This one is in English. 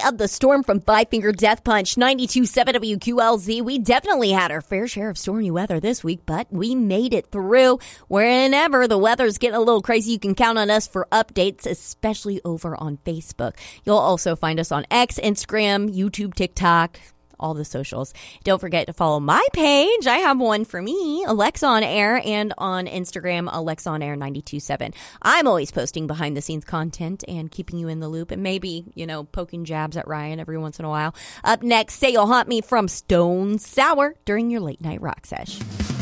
had the storm from Five Finger Death Punch, 92.7 WQLZ. We definitely had our fair share of stormy weather this week, but we made it through. Whenever the weather's getting a little crazy, you can count on us for updates, especially over on Facebook. You'll also find us on X, Instagram, YouTube, TikTok, all the socials. Don't forget to follow my page. I have one for me, Alexa on Air, and on Instagram, Alexa on Air 92.7. I'm always posting behind the scenes content and keeping you in the loop and maybe, poking jabs at Ryan every once in a while. Up next, Say You'll Haunt Me from Stone Sour during your late night rock sesh.